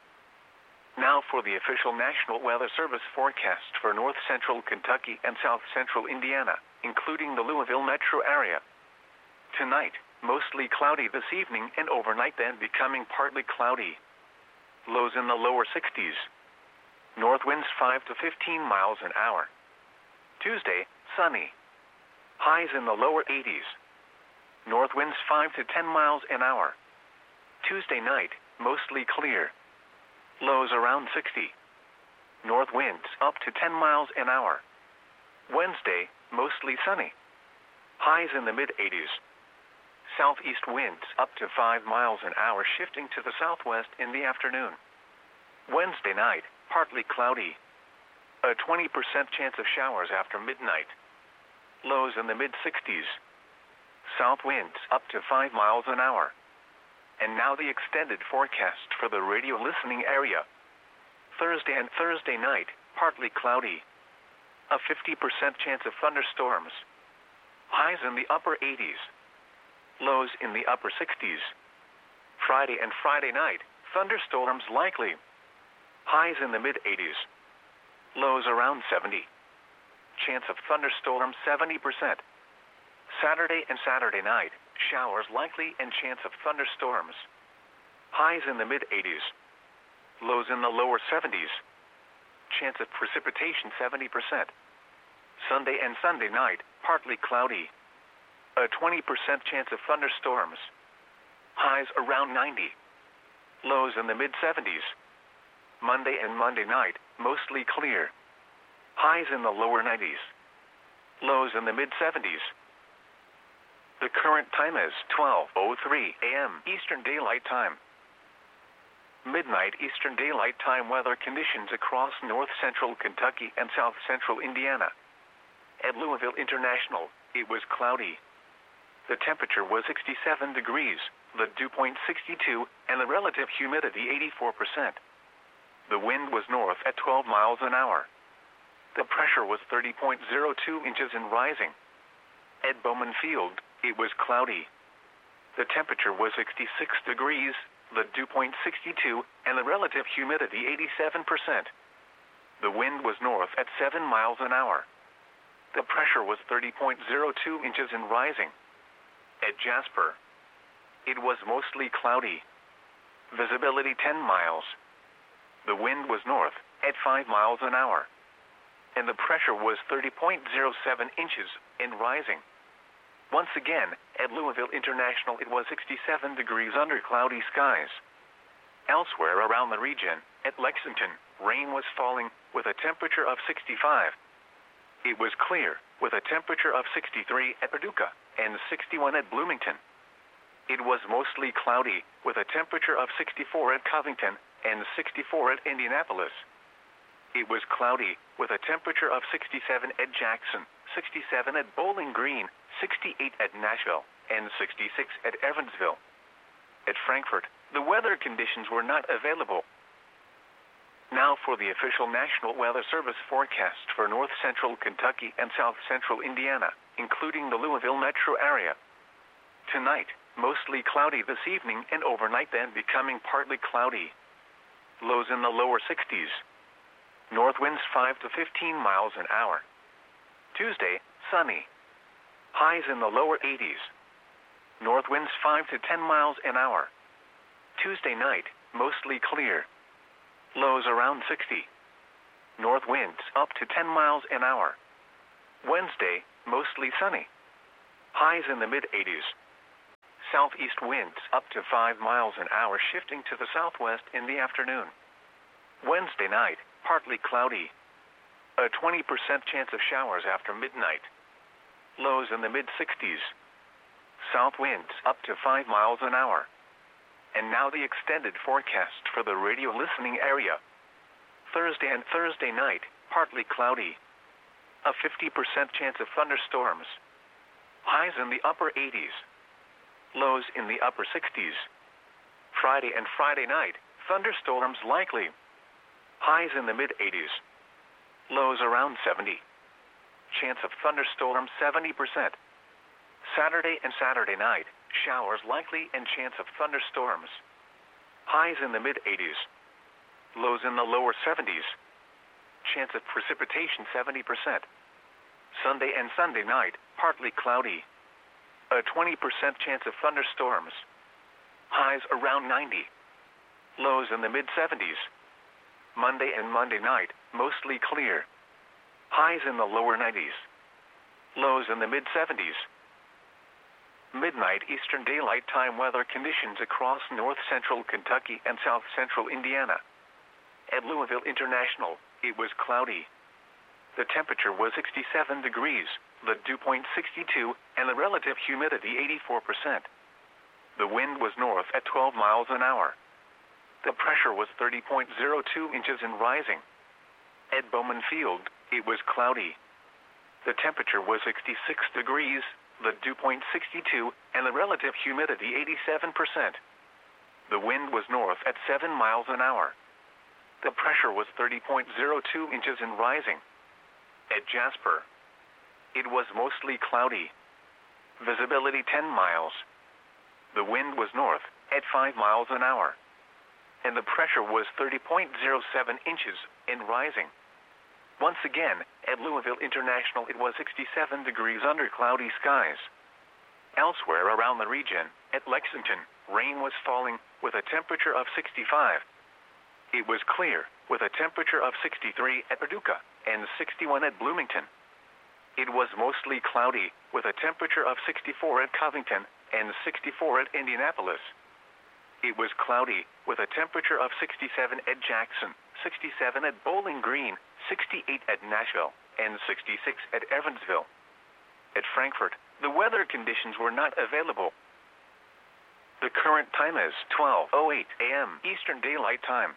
Now for the official National Weather Service forecast for north central Kentucky and south central Indiana, including the Louisville metro area. Tonight, mostly cloudy this evening and overnight, then becoming partly cloudy. Lows in the lower sixties. North winds five to fifteen miles an hour. Tuesday, sunny. Highs in the lower eighties. North winds five to ten miles an hour. Tuesday night, mostly clear. Lows around sixty. North winds up to ten miles an hour. Wednesday, mostly sunny. Highs in the mid eighties. Southeast winds up to five miles an hour, shifting to the southwest in the afternoon. Wednesday night, partly cloudy. A twenty percent chance of showers after midnight. Lows in the mid sixties. South winds up to five miles an hour. And now the extended forecast for the radio listening area. Thursday and Thursday night, partly cloudy. A fifty percent chance of thunderstorms. Highs in the upper eighties. Lows in the upper sixties. Friday and Friday night, thunderstorms likely. Highs in the mid eighties. Lows around seventy. Chance of thunderstorms seventy percent. Saturday and Saturday night, showers likely and chance of thunderstorms. Highs in the mid eighties. Lows in the lower seventies. Chance of precipitation seventy percent. Sunday and Sunday night, partly cloudy. A twenty percent chance of thunderstorms. Highs around ninety. Lows in the mid seventies. Monday and Monday night, mostly clear. Highs in the lower nineties. Lows in the mid seventies. The current time is twelve oh three a m Eastern Daylight Time. Midnight Eastern Daylight Time weather conditions across north central Kentucky and south central Indiana. At Louisville International, it was cloudy. The temperature was sixty-seven degrees, the dew point sixty-two, and the relative humidity eighty-four percent. The wind was north at twelve miles an hour. The pressure was thirty point zero two inches and rising. At Bowman Field, it was cloudy. The temperature was sixty-six degrees, the dew point sixty-two, and the relative humidity eighty-seven percent. The wind was north at seven miles an hour. The pressure was thirty point zero two inches and rising. At Jasper, it was mostly cloudy. Visibility ten miles. The wind was north at five miles an hour. And the pressure was thirty point zero seven inches and rising. Once again, at Louisville International, it was sixty-seven degrees under cloudy skies. Elsewhere around the region, at Lexington, rain was falling with a temperature of sixty-five. It was clear with a temperature of sixty-three at Paducah and sixty-one at Bloomington. It was mostly cloudy with a temperature of sixty-four at Covington and sixty-four at Indianapolis. It was cloudy with a temperature of sixty-seven at Jackson, sixty-seven at Bowling Green, sixty-eight at Nashville, and sixty-six at Evansville. At Frankfort, the weather conditions were not available. Now for the official National Weather Service forecast for north central Kentucky and south central Indiana, including the Louisville metro area. Tonight, mostly cloudy this evening and overnight, then becoming partly cloudy. Lows in the lower sixties. North winds five to fifteen miles an hour. Tuesday, sunny. Highs in the lower eighties. North winds five to ten miles an hour. Tuesday night, mostly clear. Lows around sixty. North winds up to ten miles an hour. Wednesday, mostly sunny. Highs in the mid eighties. Southeast winds up to five miles an hour, shifting to the southwest in the afternoon. Wednesday night, partly cloudy. A twenty percent chance of showers after midnight. Lows in the mid sixties. South winds up to five miles an hour. And now the extended forecast for the radio listening area. Thursday and Thursday night, partly cloudy. A fifty percent chance of thunderstorms. Highs in the upper eighties. Lows in the upper sixties. Friday and Friday night, thunderstorms likely. Highs in the mid eighties. Lows around seventy. Chance of thunderstorms seventy percent. Saturday and Saturday night, showers likely and chance of thunderstorms. Highs in the mid eighties. Lows in the lower seventies. Chance of precipitation seventy percent. Sunday and Sunday night, partly cloudy. A twenty percent chance of thunderstorms. Highs around ninety. Lows in the mid seventies. Monday and Monday night, mostly clear. Highs in the lower nineties. Lows in the mid seventies. Midnight Eastern Daylight Time weather conditions across north central Kentucky and south central Indiana. At Louisville International, it was cloudy. The temperature was sixty-seven degrees, the dew point sixty-two, and the relative humidity eighty-four percent. The wind was north at twelve miles an hour. The pressure was thirty point zero two inches and rising. At Bowman Field, it was cloudy. The temperature was sixty-six degrees, the dew point sixty-two, and the relative humidity eighty-seven percent. The wind was north at seven miles an hour. The pressure was thirty point zero two inches and rising. At Jasper, it was mostly cloudy. Visibility ten miles. The wind was north at five miles an hour. And the pressure was thirty point zero seven inches and rising. Once again, at Louisville International, it was sixty-seven degrees under cloudy skies. Elsewhere around the region, at Lexington, rain was falling with a temperature of sixty-five. It was clear with a temperature of sixty-three at Paducah and sixty-one at Bloomington. It was mostly cloudy with a temperature of sixty-four at Covington and sixty-four at Indianapolis. It was cloudy with a temperature of sixty-seven at Jackson, sixty-seven at Bowling Green, sixty-eight at Nashville, and sixty-six at Evansville. At Frankfort, the weather conditions were not available. The current time is twelve oh eight a m Eastern Daylight Time.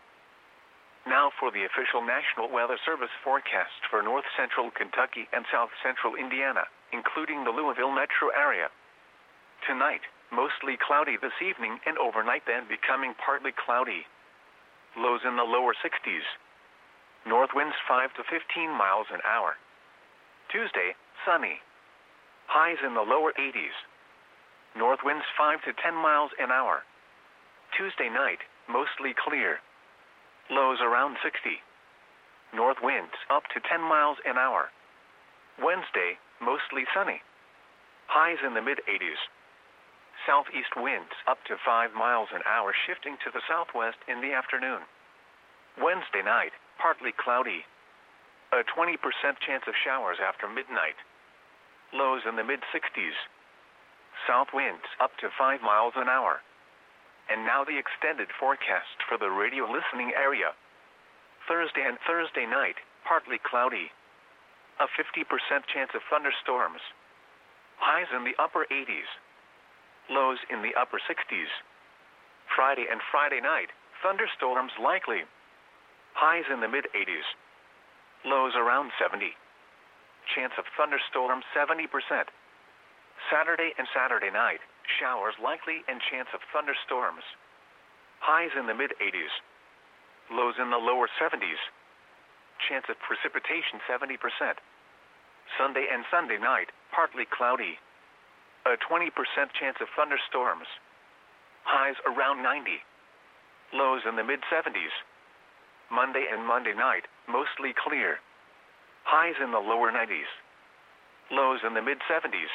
Now for the official National Weather Service forecast for north central Kentucky and south central Indiana, including the Louisville metro area. Tonight, mostly cloudy this evening and overnight, then becoming partly cloudy. Lows in the lower sixties. North winds five to fifteen miles an hour. Tuesday, sunny. Highs in the lower eighties. North winds five to ten miles an hour. Tuesday night, mostly clear. Lows around sixty. North winds up to ten miles an hour. Wednesday, mostly sunny. Highs in the mid eighties. Southeast winds up to five miles an hour, shifting to the southwest in the afternoon. Wednesday night, partly cloudy. A twenty percent chance of showers after midnight. Lows in the mid sixties. South winds up to five miles an hour. And now the extended forecast for the radio listening area. Thursday and Thursday night, partly cloudy. A fifty percent chance of thunderstorms. Highs in the upper eighties. Lows in the upper sixties. Friday and Friday night, thunderstorms likely. Highs in the mid eighties. Lows around seventy. Chance of thunderstorms seventy percent. Saturday and Saturday night, showers likely and chance of thunderstorms. Highs in the mid eighties. Lows in the lower seventies. Chance of precipitation seventy percent. Sunday and Sunday night, partly cloudy. A twenty percent chance of thunderstorms. Highs around ninety. Lows in the mid seventies. Monday and Monday night, mostly clear. Highs in the lower nineties. Lows in the mid seventies.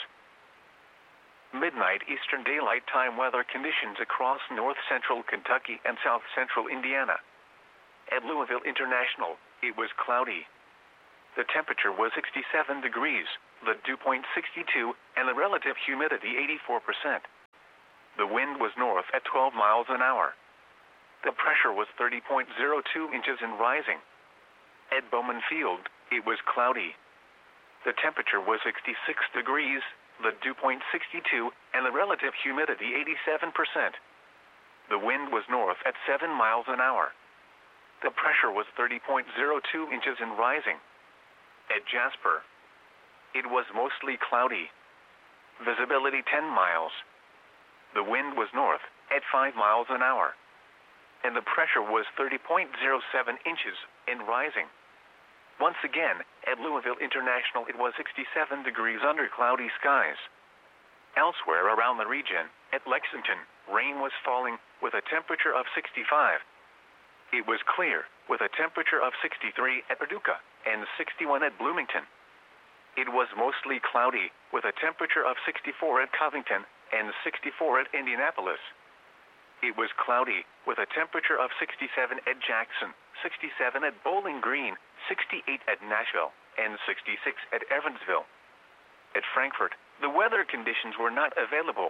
Midnight Eastern Daylight Time weather conditions across north central Kentucky and south central Indiana. At Louisville International, it was cloudy. The temperature was sixty-seven degrees, the dew point sixty-two, and the relative humidity eighty-four percent. The wind was north at twelve miles an hour. The pressure was thirty point zero two inches and rising. At Bowman Field, it was cloudy. The temperature was sixty-six degrees, the dew point sixty-two, and the relative humidity eighty-seven percent. The wind was north at seven miles an hour. The pressure was thirty point zero two inches and rising. At Jasper, it was mostly cloudy. Visibility ten miles. The wind was north at five miles an hour. And the pressure was thirty point zero seven inches and rising. Once again, at Louisville International, it was sixty-seven degrees under cloudy skies. Elsewhere around the region, at Lexington, rain was falling with a temperature of sixty-five. It was clear with a temperature of sixty-three at Paducah and sixty-one at Bloomington. It was mostly cloudy with a temperature of sixty-four at Covington and sixty-four at Indianapolis. It was cloudy with a temperature of sixty-seven at Jackson, sixty-seven at Bowling Green, sixty-eight at Nashville, and sixty-six at Evansville. At Frankfort, the weather conditions were not available.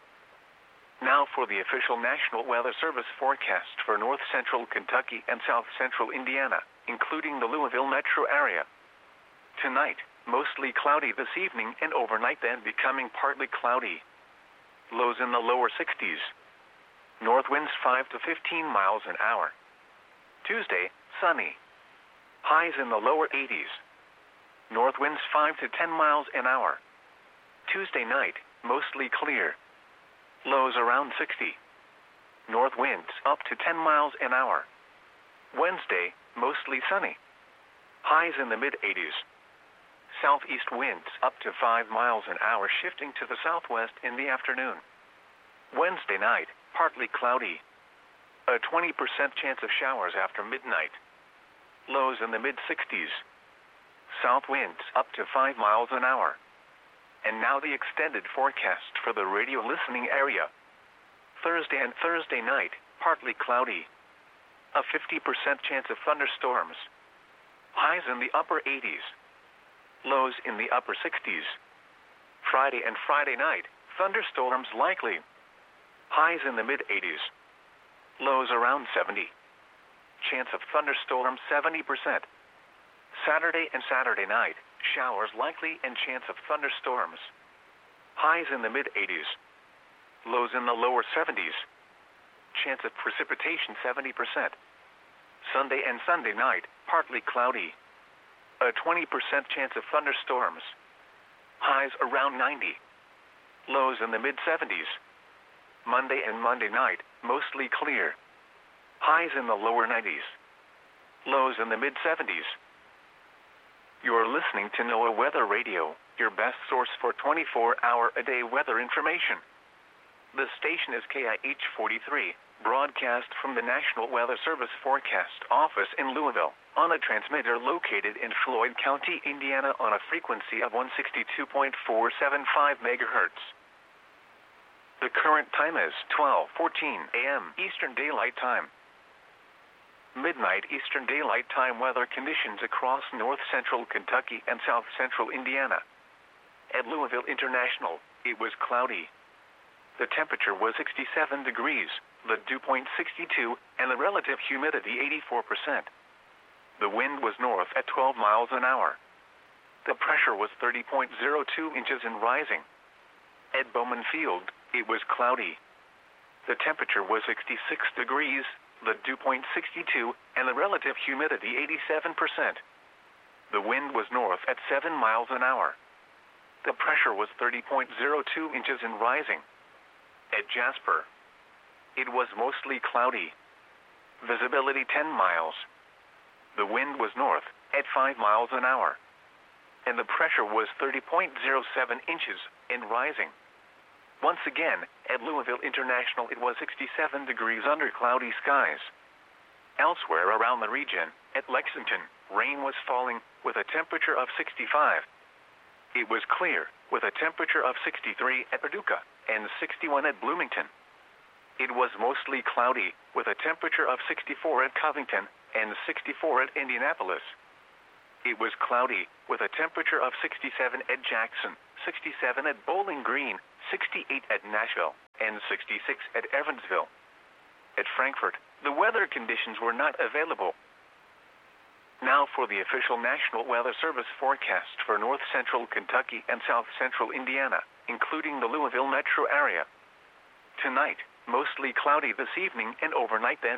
Now for the official National Weather Service forecast for north central Kentucky and south central Indiana, including the Louisville metro area. Tonight, mostly cloudy this evening and overnight, then becoming partly cloudy. Lows in the lower sixties. North winds five to fifteen miles an hour. Tuesday, sunny. Highs in the lower eighties. North winds five to ten miles an hour. Tuesday night, mostly clear. Lows around sixty. North winds up to ten miles an hour. Wednesday, mostly sunny. Highs in the mid-eighties. Southeast winds up to five miles an hour, shifting to the southwest in the afternoon. Wednesday night, partly cloudy. A twenty percent chance of showers after midnight. Lows in the mid-sixties. South winds up to five miles an hour. And now the extended forecast for the radio listening area. Thursday and Thursday night, partly cloudy. A fifty percent chance of thunderstorms. Highs in the upper eighties. Lows in the upper sixties. Friday and Friday night, thunderstorms likely. Highs in the mid-eighties. Lows around seventy. Chance of thunderstorms seventy percent. Saturday and Saturday night, showers likely and chance of thunderstorms. Highs in the mid-eighties. Lows in the lower seventies. Chance of precipitation seventy percent. Sunday and Sunday night, partly cloudy. A twenty percent chance of thunderstorms. Highs around ninety. Lows in the mid-seventies. Monday and Monday night, mostly clear. Highs in the lower nineties. Lows in the mid-seventies. You're listening to NOAA Weather Radio, your best source for twenty-four hour a day weather information. The station is K I H forty-three, broadcast from the National Weather Service Forecast Office in Louisville, on a transmitter located in Floyd County, Indiana, on a frequency of one sixty-two point four seven five megahertz. The current time is twelve fourteen a m Eastern Daylight Time. Midnight Eastern Daylight Time weather conditions across north central Kentucky and south central Indiana. At Louisville International, it was cloudy. The temperature was sixty-seven degrees, the dew point sixty-two, and the relative humidity eighty-four percent. The wind was north at twelve miles an hour. The pressure was thirty point zero two inches and rising. At Bowman Field, it was cloudy. The temperature was sixty-six degrees, the dew point sixty-two, and the relative humidity eighty-seven percent. The wind was north at seven miles an hour. The pressure was thirty point zero two inches and rising. At Jasper, it was mostly cloudy. Visibility ten miles. The wind was north at five miles an hour. And the pressure was thirty point zero seven inches and rising. Once again, at Louisville International, it was sixty-seven degrees under cloudy skies. Elsewhere around the region, at Lexington, rain was falling with a temperature of sixty-five. It was clear with a temperature of sixty-three at Paducah and sixty-one at Bloomington. It was mostly cloudy with a temperature of sixty-four at Covington and sixty-four at Indianapolis. It was cloudy, with a temperature of sixty-seven at Jackson, sixty-seven at Bowling Green, sixty-eight at Nashville, and sixty-six at Evansville. At Frankfort, the weather conditions were not available. Now for the official National Weather Service forecast for north central Kentucky and south central Indiana, including the Louisville metro area. Tonight, mostly cloudy this evening and overnight then